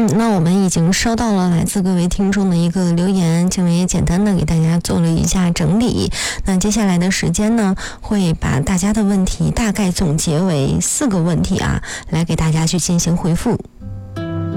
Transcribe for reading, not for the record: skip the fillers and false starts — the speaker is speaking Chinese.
那我们已经收到了来自各位听众的一个留言，静伟也简单的给大家做了一下整理。那接下来的时间呢，会把大家的问题大概总结为4个问题啊，来给大家去进行回复。